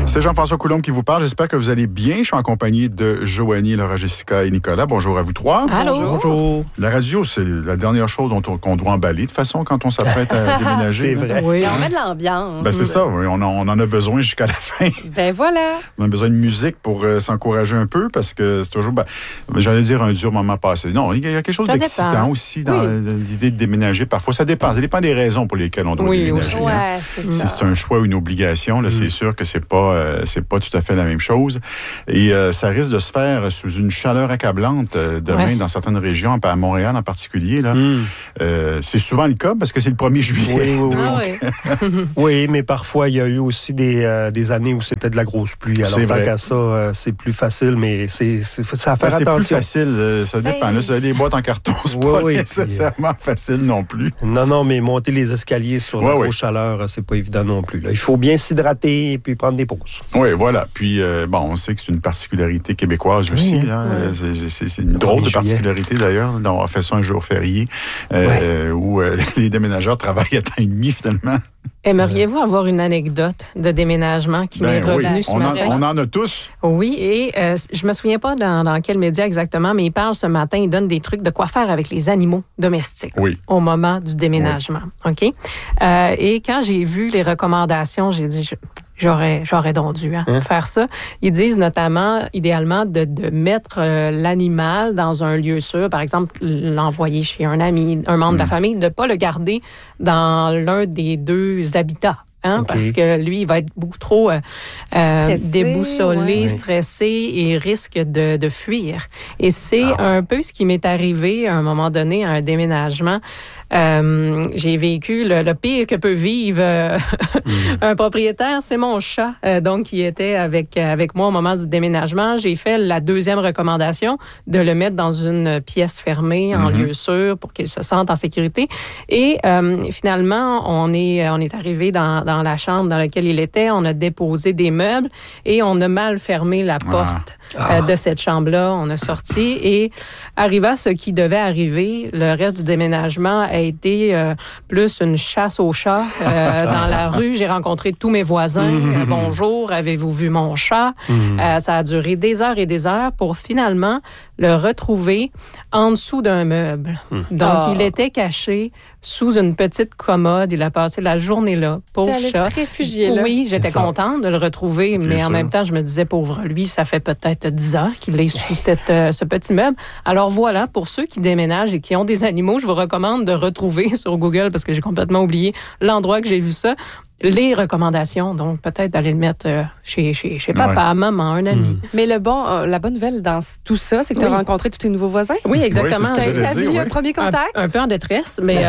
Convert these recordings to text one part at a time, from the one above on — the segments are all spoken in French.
C'est Jean-François Coulombe qui vous parle. J'espère que vous allez bien. Je suis en compagnie de Joanie, Laura, Jessica et Nicolas. Bonjour à vous trois. Allô. Bonjour. La radio, c'est la dernière chose qu'on doit emballer, de toute façon, quand on s'apprête à déménager. C'est vrai. Oui. On met de l'ambiance. Ben, c'est ça, oui. On en a besoin jusqu'à la fin. Ben voilà. On a besoin de musique pour s'encourager un peu parce que c'est toujours, j'allais dire un dur moment passé. Non, il y a quelque chose d'excitant aussi dans l'idée de déménager. Parfois, ça dépend. Ça dépend des raisons pour lesquelles on doit déménager. Ouais, hein. c'est Si ça. c'est un choix ou une obligation, là, c'est sûr que c'est pas tout à fait la même chose. Et ça risque de se faire sous une chaleur accablante demain dans certaines régions, à Montréal en particulier. Là. C'est souvent le cas parce que c'est le 1er juillet. Oui. Ah oui. Oui, mais parfois, il y a eu aussi des années où c'était de la grosse pluie. Alors, C'est tant vrai. qu'à ça, c'est plus facile, mais ça à faire C'est plus attention. facile, ça dépend. Là, des boîtes en carton, c'est pas Oui, nécessairement facile non plus. Non, mais monter les escaliers sur la grosse chaleur, c'est pas évident non plus. Là. Il faut bien s'hydrater et puis prendre des pauses. Oui, voilà. Puis, on sait que c'est une particularité québécoise aussi. Là. C'est une drôle de particularité, d'ailleurs. On a fait ça un jour férié où les déménageurs travaillent à temps et demi, finalement. Aimeriez-vous avoir une anecdote de déménagement qui m'est revenue ce matin? On en a tous. Oui, et je me souviens pas dans quel média exactement, mais il parle ce matin, il donne des trucs de quoi faire avec les animaux domestiques au moment du déménagement. OK? Et quand j'ai vu les recommandations, j'ai dit... J'aurais donc dû faire ça. Ils disent notamment, idéalement, de mettre l'animal dans un lieu sûr, par exemple, l'envoyer chez un ami, un membre de la famille, de ne pas le garder dans l'un des deux habitats. Parce que lui, il va être beaucoup trop déboussolé, stressé et risque de fuir. Et c'est un peu ce qui m'est arrivé à un moment donné à un déménagement. J'ai vécu le pire que peut vivre un propriétaire, c'est mon chat. Donc, qui était avec moi au moment du déménagement. J'ai fait la deuxième recommandation de le mettre dans une pièce fermée, en lieu sûr, pour qu'il se sente en sécurité. Et finalement, on est arrivé dans la chambre dans laquelle il était. On a déposé des meubles et on a mal fermé la porte de cette chambre-là. On a sorti et arriva ce qui devait arriver. Le reste du déménagement a été plus une chasse aux chats. Dans la rue, j'ai rencontré tous mes voisins. Bonjour, avez-vous vu mon chat? Ça a duré des heures et des heures pour finalement le retrouver en dessous d'un meuble. Donc, il était caché sous une petite commode. Il a passé la journée là. Pauvre chat. Se réfugier là. Oui, j'étais contente de le retrouver, mais sûr. en même temps, je me disais, pauvre lui, ça fait peut-être 10 heures qu'il est sous ce petit meuble. Alors voilà, pour ceux qui déménagent et qui ont des animaux, je vous recommande de retrouver sur Google, parce que j'ai complètement oublié l'endroit que j'ai vu ça, les recommandations. Donc, peut-être d'aller le mettre chez papa, maman, un ami. Mais la bonne nouvelle dans tout ça, c'est que tu as rencontré tous tes nouveaux voisins. Oui, exactement. Oui, c'est ce que Tu as j'allais établi dire, un premier contact. Un peu en détresse, mais...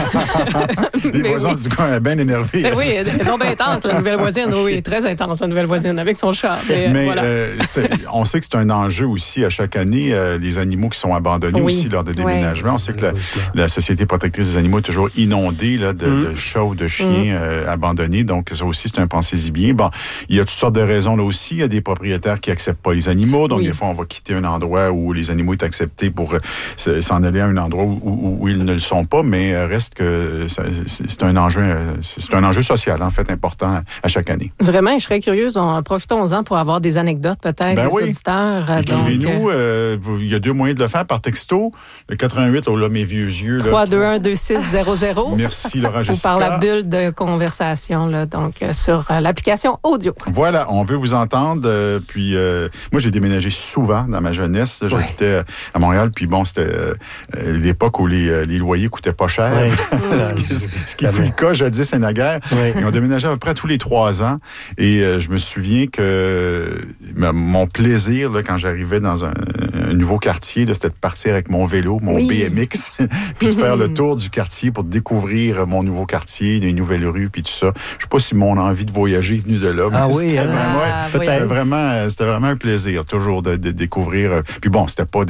Les voisins du coin sont bien énervés. Oui, elle est donc bien intense, la nouvelle voisine. Oui, très intense, la nouvelle voisine, avec son chat. Mais voilà. on sait que c'est un enjeu aussi à chaque année, les animaux qui sont abandonnés aussi lors de déménagement. On sait que la Société protectrice des animaux est toujours inondée là, de chats ou de chiens abandonnés. Donc, ça aussi, c'est un pensez-y bien. Bon, il y a toutes sortes de raisons là aussi. Il y a des propriétaires qui acceptent pas les animaux. Donc, des fois, on va quitter un endroit où les animaux sont acceptés pour s'en aller à un endroit où ils ne le sont pas. Mais reste que c'est un enjeu social, en fait, important à chaque année. Vraiment, je serais curieuse. Profitons-en pour avoir des anecdotes, peut-être, des auditeurs. Écrivez-nous. Il y a 2 moyens de le faire par texto. Le 88, oh là, mes vieux yeux. 321-2600. Merci, Laura Jessica. Ou par la bulle de conversation, là, donc sur l'application audio. Voilà, on veut vous entendre. Puis, moi, j'ai déménagé souvent dans ma jeunesse. J'habitais à Montréal. Puis bon, c'était l'époque où les loyers coûtaient pas cher. Ce qui fut le cas jadis et naguère. Et on déménageait à peu près tous les 3 ans. Et je me souviens que mon plaisir, là, quand j'arrivais dans un nouveau quartier, là, c'était de partir avec mon vélo, mon BMX, puis de faire le tour du quartier pour découvrir mon nouveau quartier, les nouvelles rues, puis tout ça. Je sais pas si mon envie de voyager est venue de là, mais c'était vraiment un plaisir, toujours de découvrir. Puis bon, c'était pas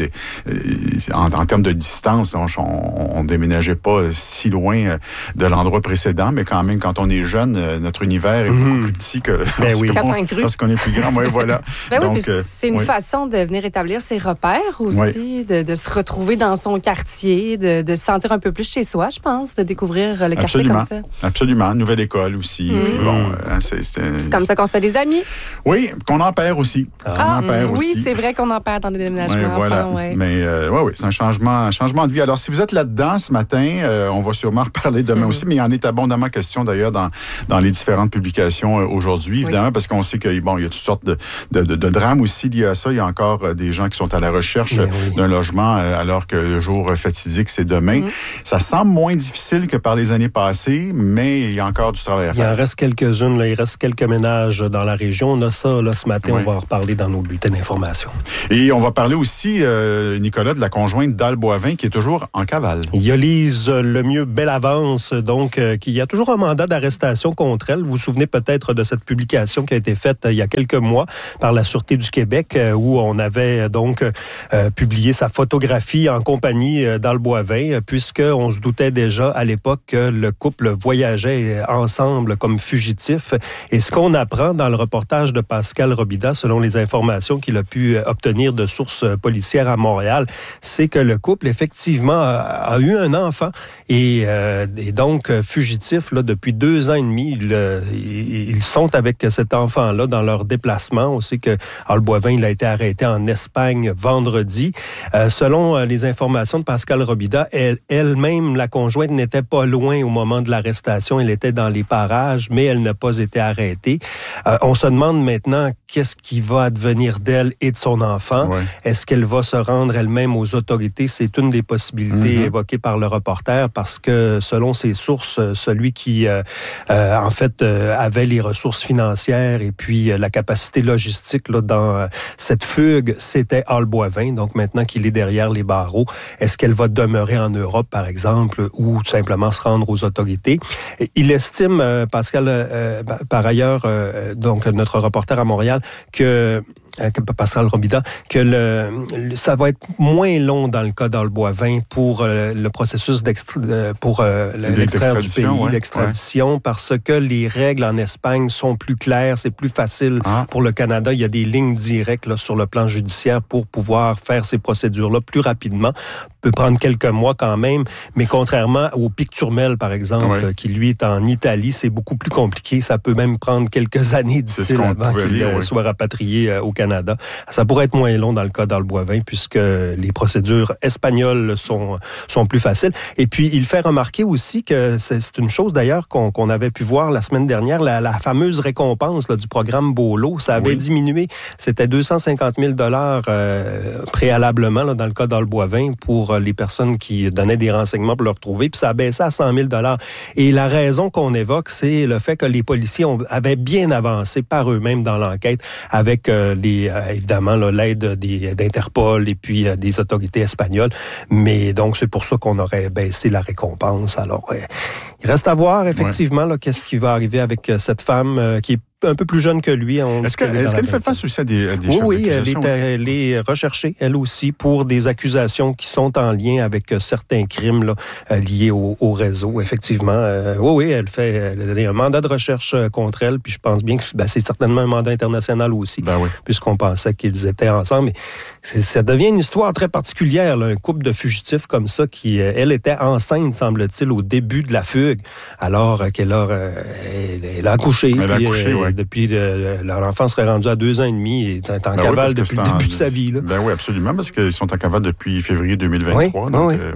en termes de distance, on déménageait pas si loin de l'endroit précédent, mais quand même, quand on est jeune, notre univers est beaucoup plus petit que lorsqu'on est plus grand. Ouais, voilà. Donc, c'est une façon de venir établir ses repères père aussi, de se retrouver dans son quartier, de se sentir un peu plus chez soi, je pense, de découvrir le quartier comme ça. Absolument. Nouvelle école aussi. Bon, c'est comme ça qu'on se fait des amis. Oui, qu'on en perd aussi. Oui, c'est vrai qu'on en perd dans les déménagements. Voilà. Mais c'est un changement de vie. Alors, si vous êtes là-dedans ce matin, on va sûrement reparler demain aussi, mais il y en est abondamment question d'ailleurs dans les différentes publications aujourd'hui, évidemment, parce qu'on sait qu'il y a toutes sortes de drames aussi liés à ça. Il y a encore des gens qui sont à la recherche d'un logement alors que le jour fatidique, c'est demain. Ça semble moins difficile que par les années passées, mais il y a encore du travail à faire. Il en reste quelques-unes, il reste quelques ménages dans la région. On a ça ce matin, on va en reparler dans nos bulletins d'information. Et on va parler aussi, Nicolas, de la conjointe d'Al Boivin qui est toujours en cavale. Il y a Lise Lemieux-Bellavance, donc, qui a toujours un mandat d'arrestation contre elle. Vous vous souvenez peut-être de cette publication qui a été faite il y a quelques mois par la Sûreté du Québec, où on avait donc publié sa photographie en compagnie d'Al Boivin, puisqu'on se doutait déjà à l'époque que le couple voyageait ensemble comme fugitifs. Et ce qu'on apprend dans le reportage de Pascal Robida, selon les informations qu'il a pu obtenir de sources policières à Montréal, c'est que le couple, effectivement, a eu un enfant et donc fugitifs là, depuis 2 ans et demi. Ils sont avec cet enfant-là dans leur déplacement. On sait que Al Boivin, il a été arrêté en Espagne vendredi. Selon les informations de Pascal Robida, elle-même, la conjointe, n'était pas loin au moment de l'arrestation. Elle était dans les parages, mais elle n'a pas été arrêtée. On se demande maintenant qu'est-ce qui va advenir d'elle et de son enfant. Est-ce qu'elle va se rendre elle-même aux autorités? C'est une des possibilités évoquées par le reporter parce que, selon ses sources, celui qui, avait les ressources financières et puis la capacité logistique là, dans cette fugue, c'était Al Boivin. Donc, maintenant qu'il est derrière les barreaux, est-ce qu'elle va demeurer en Europe, par exemple, ou tout simplement se rendre aux autorités? Il estime, Pascal, par ailleurs, donc notre reporter à Montréal, que Pascal Robida, que ça va être moins long dans le cas d'Al Boivin pour le processus l'extraire du pays, l'extradition, parce que les règles en Espagne sont plus claires, c'est plus facile pour le Canada. Il y a des lignes directes là, sur le plan judiciaire pour pouvoir faire ces procédures-là plus rapidement. Peut prendre quelques mois quand même, mais contrairement au Picturmel, par exemple, qui lui est en Italie, c'est beaucoup plus compliqué. Ça peut même prendre quelques années, dit-il, avant qu'il soit rapatrié au Canada. Ça pourrait être moins long dans le cas d'Al Boivin, puisque les procédures espagnoles sont plus faciles. Et puis, il fait remarquer aussi que c'est une chose d'ailleurs qu'on avait pu voir la semaine dernière, la fameuse récompense là, du programme BOLO, ça avait diminué. C'était 250 000 préalablement là, dans le cas d'Al Boivin pour les personnes qui donnaient des renseignements pour le retrouver, puis ça a baissé à 100 000 $. Et la raison qu'on évoque, c'est le fait que les policiers avaient bien avancé par eux-mêmes dans l'enquête avec évidemment l'aide d'Interpol et puis des autorités espagnoles. Mais donc, c'est pour ça qu'on aurait baissé la récompense. Alors, il reste à voir effectivement qu'est-ce qui va arriver avec cette femme qui est un peu plus jeune que lui. Est-ce qu'elle fait face aussi à des accusations? Oui, elle est recherchée, elle aussi, pour des accusations qui sont en lien avec certains crimes là, liés au réseau, effectivement. Elle a un mandat de recherche contre elle, puis je pense bien que c'est certainement un mandat international aussi, puisqu'on pensait qu'ils étaient ensemble. Mais ça devient une histoire très particulière, là, un couple de fugitifs comme ça, qui, elle était enceinte, semble-t-il, au début de la fugue, alors qu'elle a accouché. Depuis, l'enfant serait rendu à 2 ans et demi et est en cavale depuis le début de sa vie. Là. Oui, absolument, parce qu'ils sont en cavale depuis février 2023.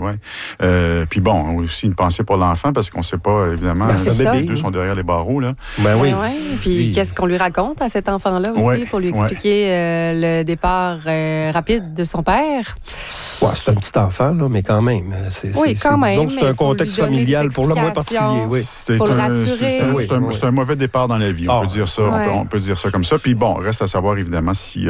Puis bon, aussi une pensée pour l'enfant, parce qu'on ne sait pas, évidemment, les deux sont derrière les barreaux. Là. Puis qu'est-ce qu'on lui raconte à cet enfant-là aussi pour lui expliquer le départ rapide de son père? C'est un petit enfant, là, mais quand même. Disons que c'est un contexte familial pour le moins particulier. Pour le rassurer. C'est un mauvais départ dans la vie, on peut dire ça. On peut dire ça comme ça. Puis bon, reste à savoir évidemment si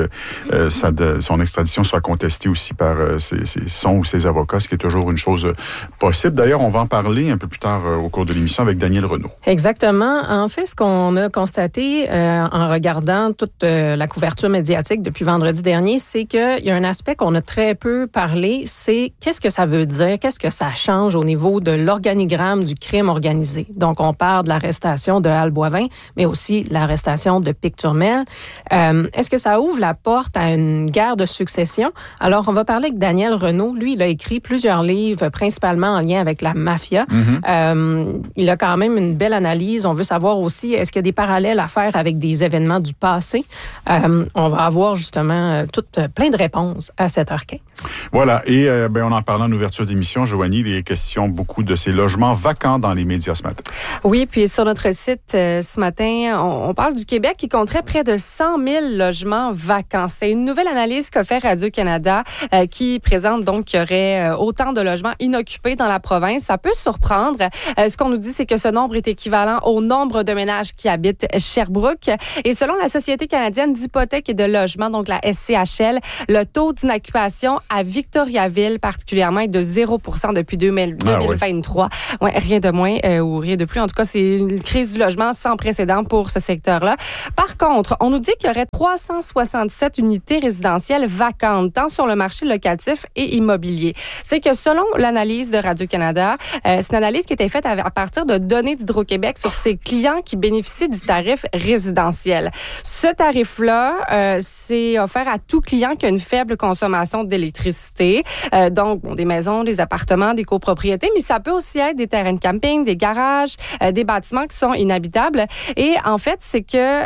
son extradition soit contestée aussi par son ou ses avocats, ce qui est toujours une chose possible. D'ailleurs, on va en parler un peu plus tard au cours de l'émission avec Daniel Renaud. Exactement. En fait, ce qu'on a constaté en regardant toute la couverture médiatique depuis vendredi dernier, c'est que qu'il y a un aspect qu'on a très peu parlé, c'est qu'est-ce que ça veut dire, qu'est-ce que ça change au niveau de l'organigramme du crime organisé. Donc, on parle de l'arrestation de Al Boivin, mais aussi l'arrestation de Pic Turmel. Est-ce que ça ouvre la porte à une guerre de succession? Alors, on va parler avec Daniel Renaud. Lui, il a écrit plusieurs livres, principalement en lien avec la mafia. Il a quand même une belle analyse. On veut savoir aussi, est-ce qu'il y a des parallèles à faire avec des événements du passé? On va avoir justement plein de réponses à 7h15. Voilà. Et on en parlait en ouverture d'émission, Joanie, il est question beaucoup de ces logements vacants dans les médias ce matin. Oui, puis sur notre site ce matin, on parle du Québec qui compterait près de 100 000 logements vacants. C'est une nouvelle analyse qu'a fait Radio-Canada qui présente donc qu'il y aurait autant de logements inoccupés dans la province. Ça peut surprendre. Ce qu'on nous dit, c'est que ce nombre est équivalent au nombre de ménages qui habitent Sherbrooke. Et selon la Société canadienne d'hypothèques et de logement, donc la SCHL, le taux d'inoccupation à Victoriaville particulièrement est de 0 % depuis 2023. Ouais, rien de moins ou rien de plus. En tout cas, c'est une crise du logement sans précédent pour ce secteur-là. Par contre, on nous dit qu'il y aurait 367 unités résidentielles vacantes, tant sur le marché locatif et immobilier. C'est que selon l'analyse de Radio-Canada, c'est une analyse qui a été faite à partir de données d'Hydro-Québec sur ses clients qui bénéficient du tarif résidentiel. Ce tarif-là, c'est offert à tout client qui a une faible consommation d'électricité. Donc, des maisons, des appartements, des copropriétés, mais ça peut aussi être des terrains de camping, des garages, des bâtiments qui sont inhabitables. Et en fait, c'est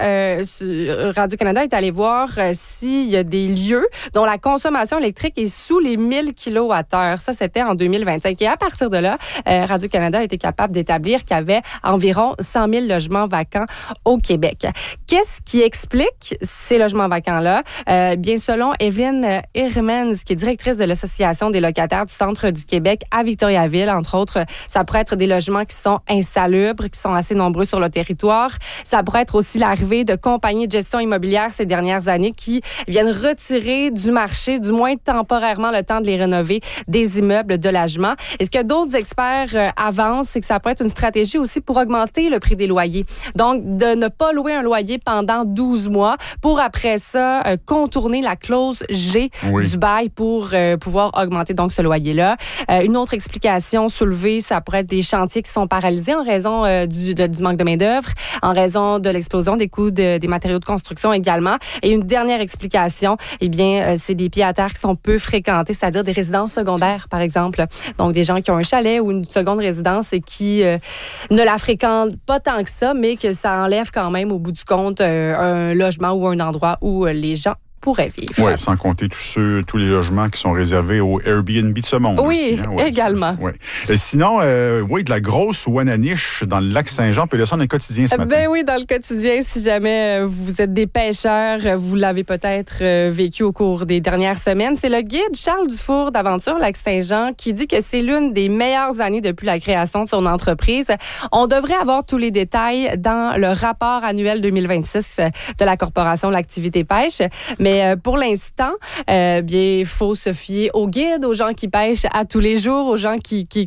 que Radio-Canada est allé voir s'il y a des lieux dont la consommation électrique est sous les 1000 kWh. Ça, c'était en 2025. Et à partir de là, Radio-Canada a été capable d'établir qu'il y avait environ 100 000 logements vacants au Québec. Qu'est-ce qui explique ces logements vacants-là? Bien, selon Evelyne Hermans, qui est directrice de l'Association des locataires du centre du Québec à Victoriaville, entre autres, ça pourrait être des logements qui sont insalubres, qui sont assez nombreux sur le territoire. Ça pourrait être aussi l'arrivée de compagnies de gestion immobilière ces dernières années qui viennent retirer du marché, du moins temporairement, le temps de les rénover, des immeubles de logement. Et ce que d'autres experts avancent, c'est que ça peut être une stratégie aussi pour augmenter le prix des loyers. Donc, de ne pas louer un loyer pendant 12 mois pour après ça contourner la clause G du bail pour pouvoir augmenter donc ce loyer-là. Une autre explication soulevée, ça pourrait être des chantiers qui sont paralysés en raison du manque de main-d'œuvre, en raison de l'explosion des coûts des matériaux de construction également. Et une dernière explication, eh bien, c'est des pieds-à-terre qui sont peu fréquentés, c'est-à-dire des résidences secondaires, par exemple. Donc, des gens qui ont un chalet ou une seconde résidence et qui ne la fréquentent pas tant que ça, mais que ça enlève quand même, au bout du compte, un logement ou un endroit où les gens pourraient vivre. Oui, sans compter tous les logements qui sont réservés au Airbnb de ce monde. Oui, aussi, hein? également. Sinon, de la grosse Wananiche dans le lac Saint-Jean, on peut descendre dans le quotidien ce matin. Ben oui, dans le quotidien, si jamais vous êtes des pêcheurs, vous l'avez peut-être vécu au cours des dernières semaines. C'est le guide Charles Dufour d'Aventure Lac Saint-Jean qui dit que c'est l'une des meilleures années depuis la création de son entreprise. On devrait avoir tous les détails dans le rapport annuel 2026 de la Corporation de l'activité pêche. Mais pour l'instant, il faut se fier aux guides, aux gens qui pêchent à tous les jours, aux gens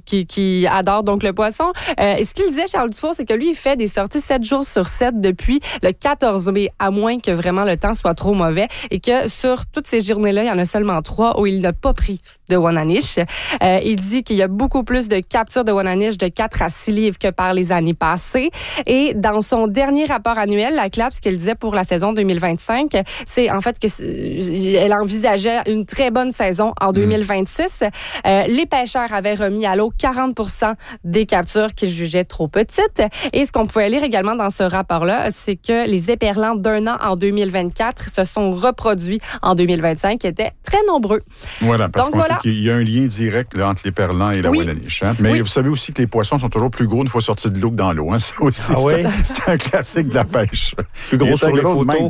qui adorent donc le poisson. Et ce qu'il disait, Charles Dufour, c'est que lui, il fait des sorties 7 jours sur 7 depuis le 14 mai, à moins que vraiment le temps soit trop mauvais et que sur toutes ces journées-là, il y en a seulement 3 où il n'a pas pris de Wananiche. Il dit qu'il y a beaucoup plus de captures de Wananiche de 4 à 6 livres que par les années passées. Et dans son dernier rapport annuel, la CLAP, ce qu'elle disait pour la saison 2025, c'est en fait que elle envisageait une très bonne saison en 2026. Les pêcheurs avaient remis à l'eau 40% des captures qu'ils jugeaient trop petites. Et ce qu'on pouvait lire également dans ce rapport-là, c'est que les éperlans d'1 an en 2024 se sont reproduits en 2025, qui étaient très nombreux. Voilà, parce qu'on sait qu'il y a un lien direct là, entre l'éperlan et la Wananiche. Hein? Mais vous savez aussi que les poissons sont toujours plus gros une fois sortis de l'eau que dans l'eau. Hein? Ça aussi, c'est un classique de la pêche. Plus gros sur les photos.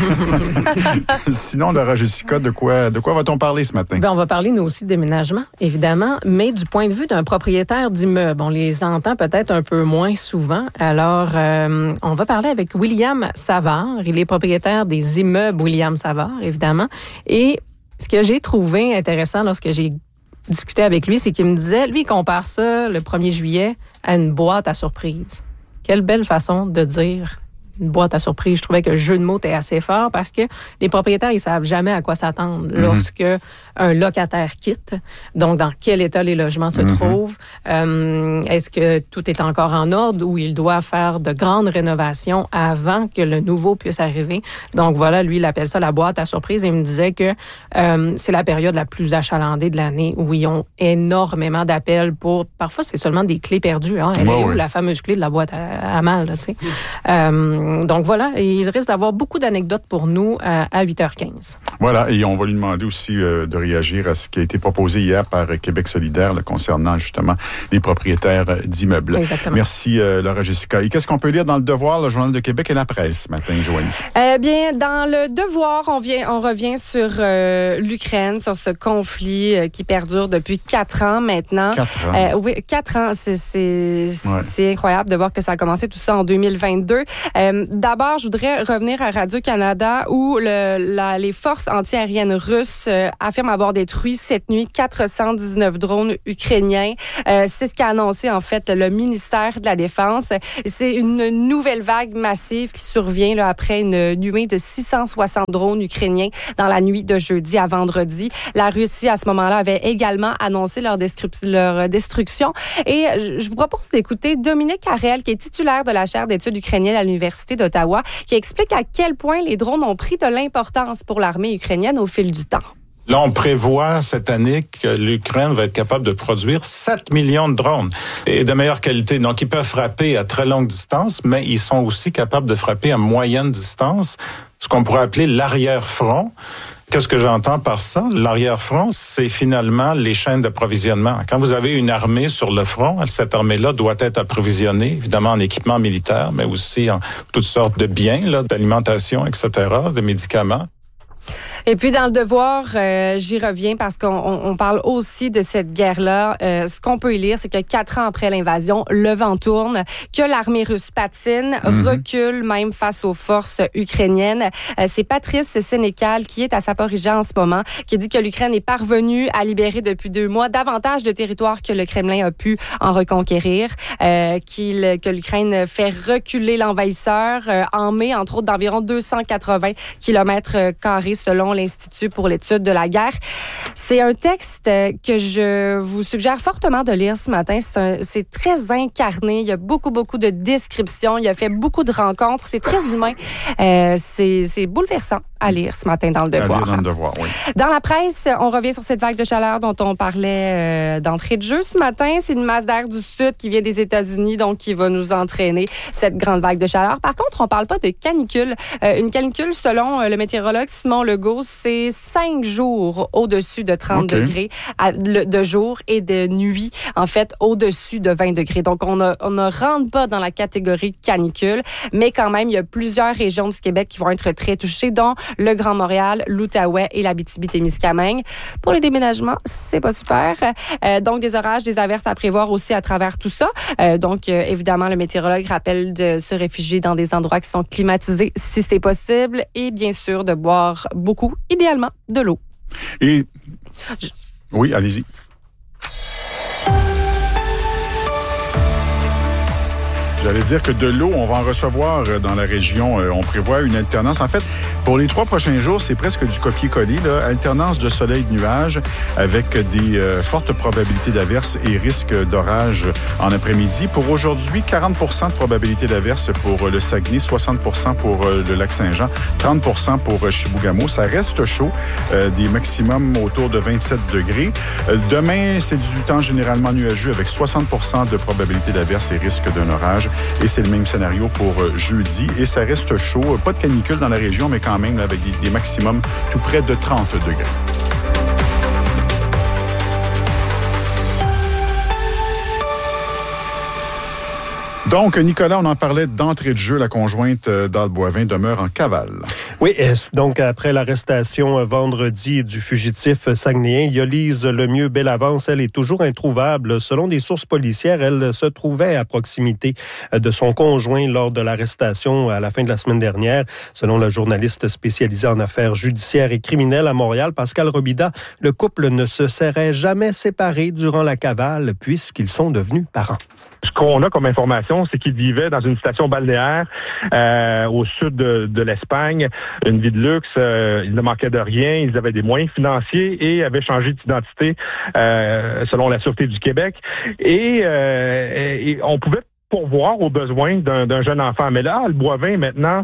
Sinon, Laura Jessica, de quoi va-t-on parler ce matin? On va parler, nous aussi, de déménagement, évidemment, mais du point de vue d'un propriétaire d'immeuble. On les entend peut-être un peu moins souvent. Alors, on va parler avec William Savard. Il est propriétaire des immeubles William Savard, évidemment. Et ce que j'ai trouvé intéressant lorsque j'ai discuté avec lui, c'est qu'il me disait, lui, il compare ça, le 1er juillet, à une boîte à surprise. Quelle belle façon de dire boîte à surprise. Je trouvais que le jeu de mots était assez fort parce que les propriétaires, ils savent jamais à quoi s'attendre lorsque un locataire quitte. Donc, dans quel état les logements se trouvent? Est-ce que tout est encore en ordre ou il doit faire de grandes rénovations avant que le nouveau puisse arriver? Donc, voilà, lui, il appelle ça la boîte à surprise et il me disait que c'est la période la plus achalandée de l'année où ils ont énormément d'appels pour... Parfois, c'est seulement des clés perdues. Hein? Elle est où, la fameuse clé de la boîte à mal, là, tu sais? Donc, voilà, et il risque d'avoir beaucoup d'anecdotes pour nous à 8h15. Voilà, et on va lui demander aussi de réagir à ce qui a été proposé hier par Québec solidaire là, concernant justement les propriétaires d'immeubles. Exactement. Merci, Laura Jessica. Et qu'est-ce qu'on peut lire dans Le Devoir, le Journal de Québec et la presse ce matin, Joanie? Bien, dans Le Devoir, on revient sur l'Ukraine, sur ce conflit qui perdure depuis 4 ans maintenant. 4 ans. Oui, 4 ans. C'est incroyable de voir que ça a commencé tout ça en 2022. D'abord, je voudrais revenir à Radio-Canada où les forces antiaériennes russes affirment avoir détruit cette nuit 419 drones ukrainiens. C'est ce qu'a annoncé en fait le ministère de la Défense. C'est une nouvelle vague massive qui survient là, après une nuée de 660 drones ukrainiens dans la nuit de jeudi à vendredi. La Russie, à ce moment-là, avait également annoncé leur destruction. Et je vous propose d'écouter Dominique Harel, qui est titulaire de la chaire d'études ukrainiennes à l'Université d'Ottawa, qui explique à quel point les drones ont pris de l'importance pour l'armée ukrainienne au fil du temps. Là, on prévoit cette année que l'Ukraine va être capable de produire 7 millions de drones et de meilleure qualité. Donc, ils peuvent frapper à très longue distance, mais ils sont aussi capables de frapper à moyenne distance, ce qu'on pourrait appeler l'arrière-front. Qu'est-ce que j'entends par ça? L'arrière-front, c'est finalement les chaînes d'approvisionnement. Quand vous avez une armée sur le front, cette armée-là doit être approvisionnée, évidemment en équipement militaire, mais aussi en toutes sortes de biens, là, d'alimentation, etc., de médicaments. Et puis, dans Le Devoir, j'y reviens parce qu'on parle aussi de cette guerre-là. Ce qu'on peut y lire, c'est que 4 ans après l'invasion, le vent tourne, que l'armée russe patine, recule même face aux forces ukrainiennes. C'est Patrice Sénécal, qui est à Zaporijia en ce moment, qui dit que l'Ukraine est parvenue à libérer depuis 2 mois davantage de territoires que le Kremlin a pu en reconquérir, que l'Ukraine fait reculer l'envahisseur en mai, entre autres, d'environ 280 km² selon l'Institut pour l'étude de la guerre. C'est un texte que je vous suggère fortement de lire ce matin. C'est très incarné. Il y a beaucoup de descriptions. Il a fait beaucoup de rencontres. C'est très humain. C'est bouleversant à lire ce matin dans Le Devoir. À lire dans Le Devoir, oui. Dans la presse, on revient sur cette vague de chaleur dont on parlait d'entrée de jeu ce matin. C'est une masse d'air du sud qui vient des États-Unis, donc qui va nous entraîner cette grande vague de chaleur. Par contre, on parle pas de canicule. Une canicule, selon le météorologue Simon Legault, c'est 5 jours au-dessus de 30 degrés de jour et de nuit, en fait, au-dessus de 20 degrés. Donc, on ne rentre pas dans la catégorie canicule, mais quand même, il y a plusieurs régions du Québec qui vont être très touchées, dont le Grand Montréal, l'Outaouais et l'Abitibi-Témiscamingue. Pour les déménagements, c'est pas super. Donc, des orages, des averses à prévoir aussi à travers tout ça. Donc, évidemment, le météorologue rappelle de se réfugier dans des endroits qui sont climatisés si c'est possible et bien sûr de boire beaucoup, idéalement de l'eau. Et oui, allez-y. J'allais dire que de l'eau, on va en recevoir dans la région. On prévoit une alternance. En fait, pour les 3 prochains jours, c'est presque du copier-coller. Là. Alternance de soleil et de nuages avec des fortes probabilités d'averses et risques d'orage en après-midi. Pour aujourd'hui, 40 de probabilité d'averses pour le Saguenay, 60 pour le Lac-Saint-Jean, 30 pour Chibougamau. Ça reste chaud, des maximums autour de 27 degrés. Demain, c'est du temps généralement nuageux avec 60 de probabilité d'averses et risque d'un orage. Et c'est le même scénario pour jeudi. Et ça reste chaud. Pas de canicule dans la région, mais quand même avec des maximums tout près de 30 degrés. Donc, Nicolas, on en parlait d'entrée de jeu. La conjointe d'Al Boivin demeure en cavale. Oui, donc après l'arrestation vendredi du fugitif saguenéen, Yolise Lemieux-Bellavance, elle est toujours introuvable. Selon des sources policières, elle se trouvait à proximité de son conjoint lors de l'arrestation à la fin de la semaine dernière. Selon le journaliste spécialisé en affaires judiciaires et criminelles à Montréal, Pascal Robida, le couple ne se serait jamais séparé durant la cavale puisqu'ils sont devenus parents. Ce qu'on a comme information, c'est qu'ils vivaient dans une station balnéaire au sud de l'Espagne, une vie de luxe. Ils ne manquaient de rien, ils avaient des moyens financiers et avaient changé d'identité selon la Sûreté du Québec. Et on pouvait pourvoir aux besoins d'un jeune enfant. Mais là, le Boivin, maintenant,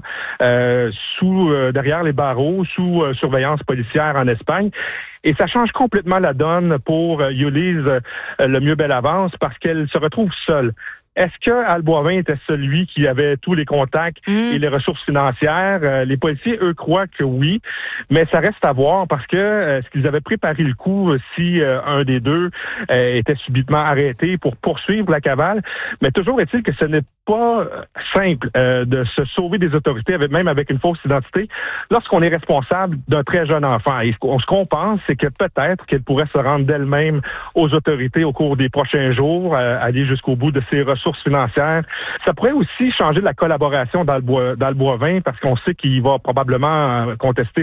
derrière les barreaux, sous surveillance policière en Espagne. Et ça change complètement la donne pour Yulise Le Mieux Bellavance parce qu'elle se retrouve seule. Est-ce que Al Boivin était celui qui avait tous les contacts et les ressources financières? Les policiers, eux, croient que oui, mais ça reste à voir parce que est-ce qu'ils avaient préparé le coup si un des deux était subitement arrêté pour poursuivre la cavale? Mais toujours est-il que ce n'est pas simple de se sauver des autorités, même avec une fausse identité, lorsqu'on est responsable d'un très jeune enfant. Et ce qu'on pense, c'est que peut-être qu'elle pourrait se rendre d'elle-même aux autorités au cours des prochains jours, aller jusqu'au bout de ses ressources financières. Ça pourrait aussi changer la collaboration d'Al Boivin parce qu'on sait qu'il va probablement contester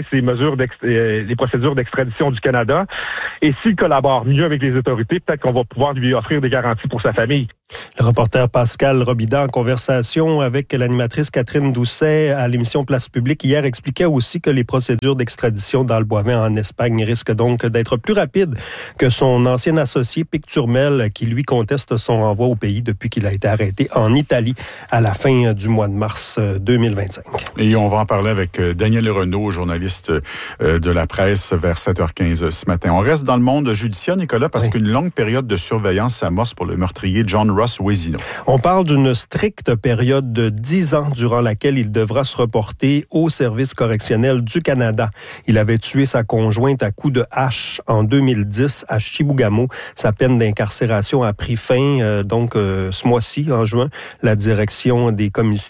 les procédures d'extradition du Canada. Et s'il collabore mieux avec les autorités, peut-être qu'on va pouvoir lui offrir des garanties pour sa famille. Le reporter Pascal Robida, en conversation avec l'animatrice Catherine Doucet à l'émission Place Publique hier, expliquait aussi que les procédures d'extradition d'Al Boivin en Espagne risquent donc d'être plus rapides que son ancien associé Pic Turmel, qui lui conteste son renvoi au pays depuis qu'il a été arrêté en Italie à la fin du mois de mars 2025. Et on va en parler avec Daniel Renaud, journaliste de la presse, vers 7h15 ce matin. On reste dans le monde judiciaire, Nicolas, parce qu'une longue période de surveillance s'amorce pour le meurtrier John Ross Wezino. On parle d'une stricte période de 10 ans durant laquelle il devra se reporter au service correctionnel du Canada. Il avait tué sa conjointe à coups de hache en 2010 à Chibougamau. Sa peine d'incarcération a pris fin ce mois-ci, en juin. La direction des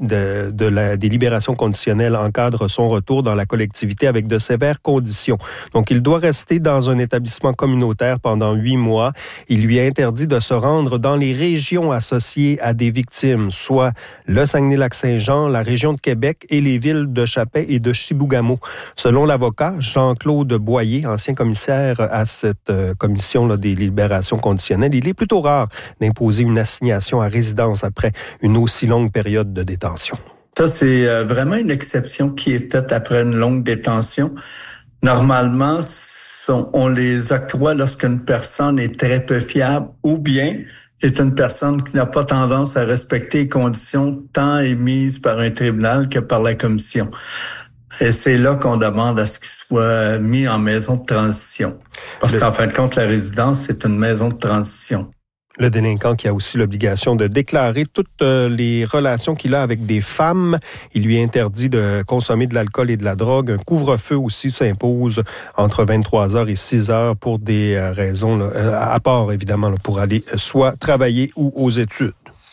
libérations conditionnelles encadre son retour dans la collectivité avec de sévères conditions. Donc, il doit rester dans un établissement communautaire pendant 8 mois. Il lui est interdit de se rendre dans les régions associées à des victimes, soit le Saguenay-Lac-Saint-Jean, la région de Québec et les villes de Chapais et de Chibougamau. Selon l'avocat Jean-Claude Boyer, ancien commissaire à cette commission des libérations conditionnelles, il est plutôt rare d'imposer une assignation à résidence après une aussi longue période de détention. Ça, c'est vraiment une exception qui est faite après une longue détention. Normalement, on les octroie lorsqu'une personne est très peu fiable ou bien est une personne qui n'a pas tendance à respecter les conditions tant émises par un tribunal que par la commission. Et c'est là qu'on demande à ce qu'il soit mis en maison de transition. Parce qu'en fin de compte, la résidence, c'est une maison de transition. Le délinquant qui a aussi l'obligation de déclarer toutes les relations qu'il a avec des femmes. Il lui est interdit de consommer de l'alcool et de la drogue. Un couvre-feu aussi s'impose entre 23h et 6h pour des raisons, à part évidemment, pour aller soit travailler ou aux études.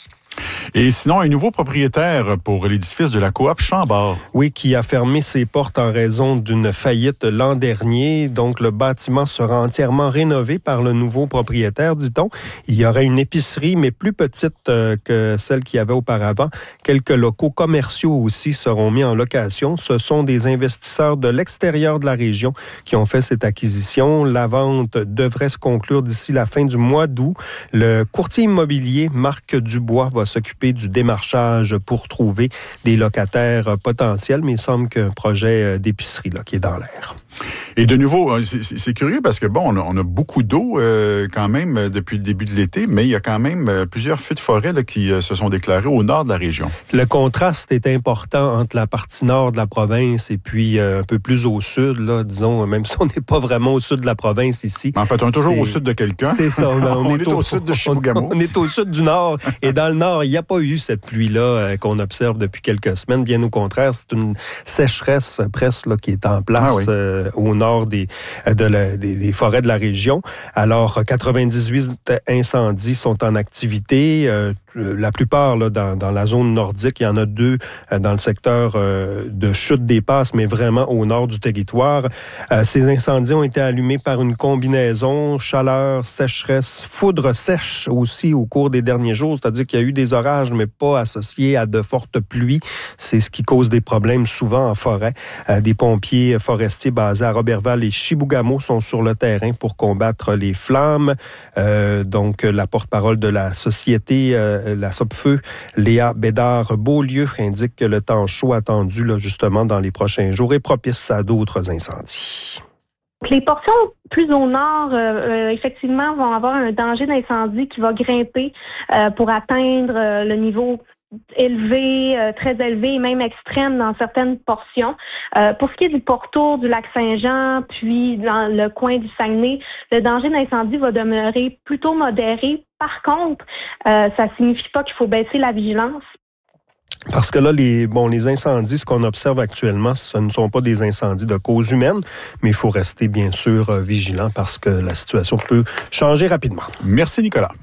Et sinon, un nouveau propriétaire pour l'édifice de la coop Chambord. Oui, qui a fermé ses portes en raison d'une faillite l'an dernier. Donc, le bâtiment sera entièrement rénové par le nouveau propriétaire, dit-on. Il y aurait une épicerie, mais plus petite que celle qu'il y avait auparavant. Quelques locaux commerciaux aussi seront mis en location. Ce sont des investisseurs de l'extérieur de la région qui ont fait cette acquisition. La vente devrait se conclure d'ici la fin du mois d'août. Le courtier immobilier Marc Dubois va s'occuper du démarchage pour trouver des locataires potentiels, mais il semble qu'un projet d'épicerie qui est dans l'air. Et de nouveau, c'est curieux parce que on a beaucoup d'eau quand même depuis le début de l'été, mais il y a quand même plusieurs feux de forêt qui se sont déclarés au nord de la région. Le contraste est important entre la partie nord de la province et puis un peu plus au sud, disons, même si on n'est pas vraiment au sud de la province ici. En fait, on est toujours au sud de quelqu'un. C'est ça. On est au sud de Chibougamau. On est au sud du nord. Et dans le nord, il n'y a pas eu cette pluie-là qu'on observe depuis quelques semaines. Bien au contraire, c'est une sécheresse presque qui est en place au nord des forêts de la région. Alors, 98 incendies sont en activité. La plupart dans la zone nordique, il y en a 2 dans le secteur de Chute des Passes, mais vraiment au nord du territoire. Ces incendies ont été allumés par une combinaison chaleur, sécheresse, foudre sèche aussi au cours des derniers jours, c'est-à-dire qu'il y a eu des orages, mais pas associés à de fortes pluies. C'est ce qui cause des problèmes souvent en forêt. Des pompiers forestiers basés basés à Roberval et Chibougamau sont sur le terrain pour combattre les flammes. Donc, la porte-parole de la société, la Sopfeu, Léa Bédard-Beaulieu, indique que le temps chaud attendu, là, justement, dans les prochains jours est propice à d'autres incendies. Les portions plus au nord, effectivement, vont avoir un danger d'incendie qui va grimper pour atteindre le niveau élevé, très élevé et même extrême dans certaines portions. Pour ce qui est du pourtour du lac Saint-Jean, puis dans le coin du Saguenay, le danger d'incendie va demeurer plutôt modéré. Par contre, ça signifie pas qu'il faut baisser la vigilance. Parce que là, les incendies, ce qu'on observe actuellement, ce ne sont pas des incendies de cause humaine, mais il faut rester bien sûr vigilant parce que la situation peut changer rapidement. Merci, Nicolas.